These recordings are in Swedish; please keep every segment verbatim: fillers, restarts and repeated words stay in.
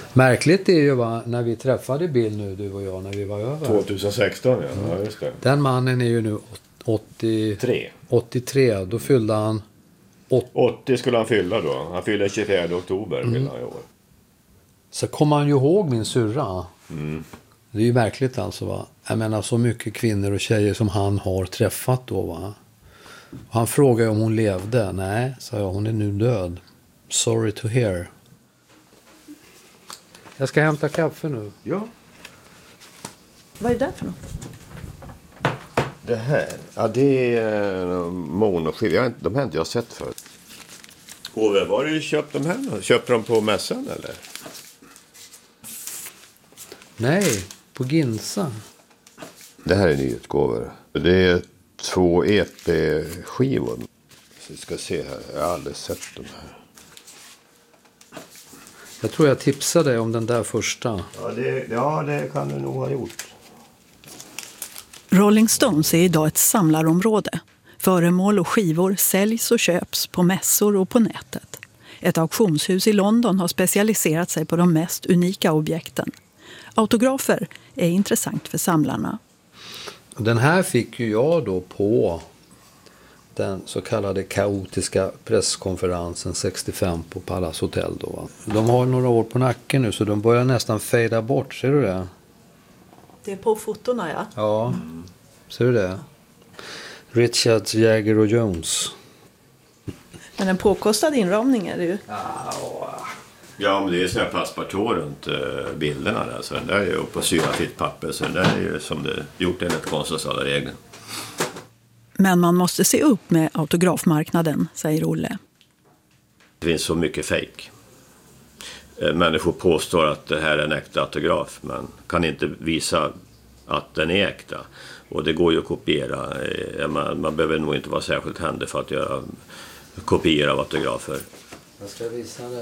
Märkligt är ju va, när vi träffade Bill nu, du och jag, när vi var över. tjugohundrasexton, ja. Mm. Ja, just det. Den mannen är ju nu åttiotre. åttiotre, då fyllde han... åttio. åttio skulle han fylla då. Han fyllde tjugofjärde oktober mm. fyllde han i år. Så kommer han ju ihåg min syrra. Mm. Det är ju märkligt alltså va. Jag menar så mycket kvinnor och tjejer som han har träffat då va. Och han frågade om hon levde. Nej, sa jag, hon är nu död. Sorry to hear. Jag ska hämta kaffe nu. Ja. Vad är det för något? Det här, ja det är uh, monoskiv. De här inte jag sett förut. Ove, var har du köpt de här? Köpte de på mässan eller? Nej, på Ginsa. Det här är nyutgåvor. Det är två E P-skivor. Så vi ska se här, jag har aldrig sett de här. Jag tror jag tipsade dig om den där första. Ja det, ja, det kan du nog ha gjort. Rolling Stones är idag ett samlarområde. Föremål och skivor säljs och köps på mässor och på nätet. Ett auktionshus i London har specialiserat sig på de mest unika objekten. Autografer är intressant för samlarna. Den här fick ju jag då på den så kallade kaotiska presskonferensen sextiofem på Palace Hotel då. De har några år på nacken nu så de börjar nästan fejda bort, ser du det? Det är på fotona, ja. Ja, mm. Ser du det? Richards, Jagger och Jones. Men en påkostad inramning är det ju. Ja, men det är så här plastpartå runt uh, bilderna där. Så den där är ju på syrafitt papper. Så den där är ju som det gjort enligt konstens alla regler. Men man måste se upp med autografmarknaden, säger Olle. Det finns så mycket fake. Människor påstår att det här är en äkta autograf men kan inte visa att den är äkta. Och det går ju att kopiera. Man, man behöver nog inte vara särskilt händig för att göra kopior av autografer. Jag ska visa det.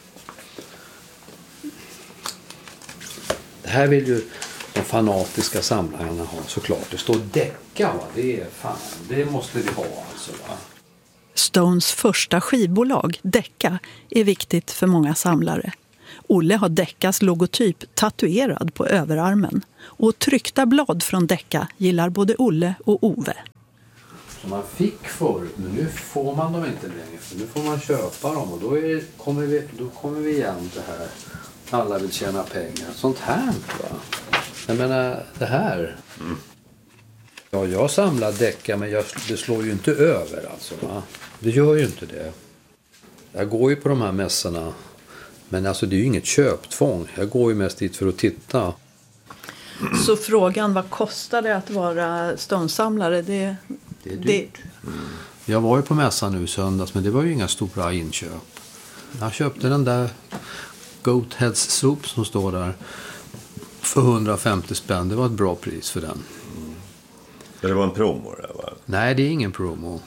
Det här vill ju de fanatiska samlarna ha såklart. Det står Decca va? Det är fan, det måste vi ha alltså va? Stones första skivbolag, Decca, är viktigt för många samlare. Olle har Deccas logotyp tatuerad på överarmen. Och tryckta blad från Decca gillar både Olle och Ove. Som man fick förut, men nu får man dem inte längre. För nu får man köpa dem och då, är, kommer, vi, då kommer vi igen det här. Alla vill tjäna pengar. Sånt här va? Jag menar, det här. Mm. Ja, jag samlar Decca men jag, det slår ju inte över alltså va? Det gör ju inte det. Jag går ju på de här mässorna. Men alltså det är ju inget köptvång. Jag går ju mest dit för att titta. Så frågan, vad kostar det att vara Stones-samlare? Det, det är dyrt. Det... Mm. Jag var ju på mässan nu söndags men det var ju inga stora inköp. Jag köpte den där Goat Heads Soup som står där för hundrafemtio spänn. Det var ett bra pris för den. Mm. Det var en promo där va? Nej, det är ingen promo.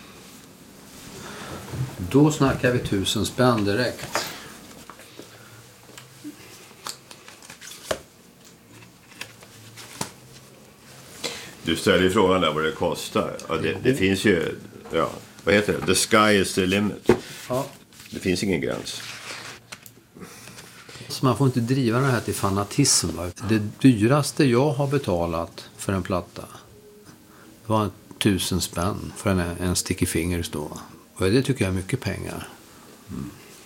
Då snackar vi tusen spänn direkt. Du ställer ju frågan där vad det kostar. Ja, det, det finns ju, ja, vad heter det? The sky is the limit. Ja. Det finns ingen gräns. Så man får inte driva det här till fanatism. Va? Det dyraste jag har betalat för en platta var tusen spänn för en, en sticky fingers då. Och det tycker jag är mycket pengar. Mm.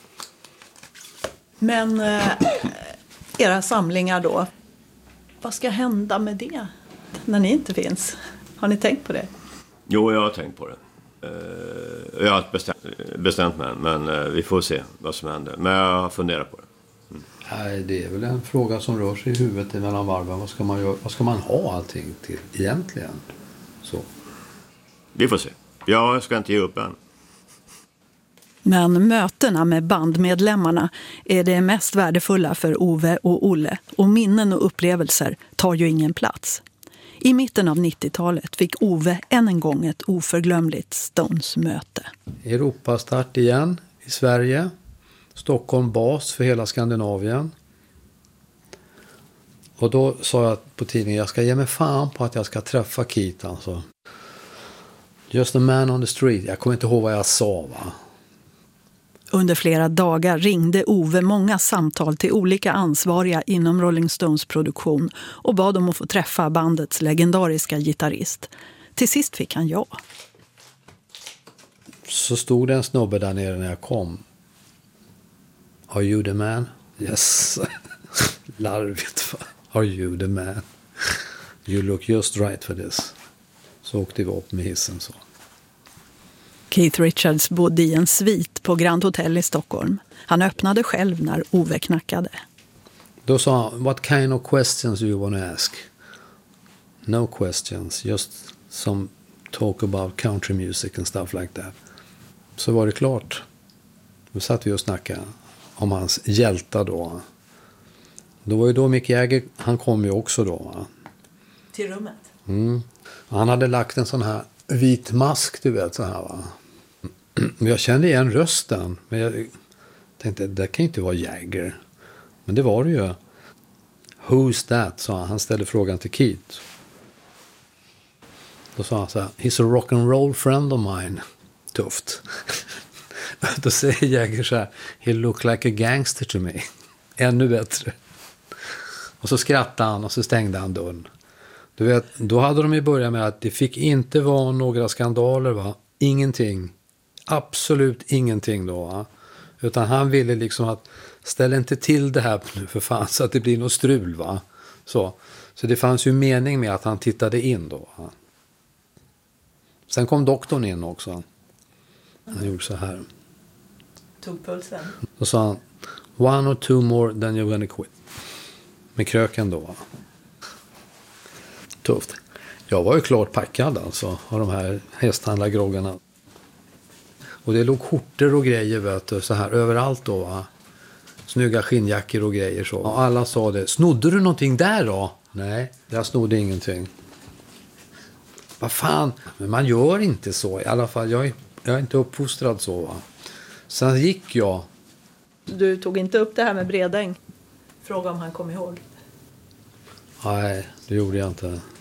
Men eh, era samlingar då, vad ska hända med det när ni inte finns? Har ni tänkt på det? Jo, jag har tänkt på det. Uh, jag har bestämt, bestämt mig, men uh, vi får se vad som händer. Men jag har funderat på det. Mm. Nej, det är väl en fråga som rör sig i huvudet mellan varven. Vad ska man göra? Vad ska man ha allting till egentligen? Så. Vi får se. Jag ska inte ge upp än. Men mötena med bandmedlemmarna är det mest värdefulla för Ove och Olle. Och minnen och upplevelser tar ju ingen plats. I mitten av nittiotalet fick Ove än en gång ett oförglömligt Stones-möte. Europastart igen i Sverige. Stockholm bas för hela Skandinavien. Och då sa jag på tidningen, jag ska ge mig fan på att jag ska träffa Keith alltså. Just a man on the street. Jag kommer inte ihåg vad jag sa va. Under flera dagar ringde Ove många samtal till olika ansvariga inom Rolling Stones produktion och bad om att få träffa bandets legendariska gitarrist. Till sist fick han ja. Så stod det en snubbe där nere när jag kom. Are you the man? Yes. Larvigt, va? Are you the man? You look just right for this. Så åkte vi upp med hissen så. Keith Richards bodde i en svit på Grand Hotel i Stockholm. Han öppnade själv när Ove knackade. Då sa han, what kind of questions do you want to ask? No questions, just some talk about country music and stuff like that. Så var det klart. Då satt vi och snackade om hans hjältar då. Då var ju då Mick Jagger, han kom ju också då. Va? Till rummet? Mm. Han hade lagt en sån här vit mask, du vet, så här, va. Jag kände igen rösten, men jag tänkte, det kan inte vara Jagger. Men det var det ju. Who's that? sa han. Han ställde frågan till Keith. Då sa han så här, he's a rock and roll friend of mine. Tufft. Då säger Jagger så här, he look like a gangster to me. Ännu bättre. Och så skrattade han och så stängde han dörren. Du vet, då hade de ju börjat med att det fick inte vara några skandaler, va? Ingenting. Absolut ingenting då, va? Utan han ville liksom att ställ inte till det här nu för fan så att det blir något strul, va? Så, så det fanns ju mening med att han tittade in då, va? Sen kom doktorn in också. Han gjorde så här. Tog pulsen. Då sa han, one or two more than you're gonna quit. Med kröken då, va? Tufft. Jag var ju klart packad alltså av de här hästhandlargroggarna. Och det låg skjortor och grejer, vet du, så här överallt då, va? Snygga skinnjackor och grejer så. Och alla sa det, snodde du någonting där då? Nej, jag snodde ingenting. Vad fan, men man gör inte så i alla fall. Jag är, jag är inte uppfostrad så, va? Sen gick jag. Du tog inte upp det här med Bredäng? Fråga om han kom ihåg. Nej, det gjorde jag inte.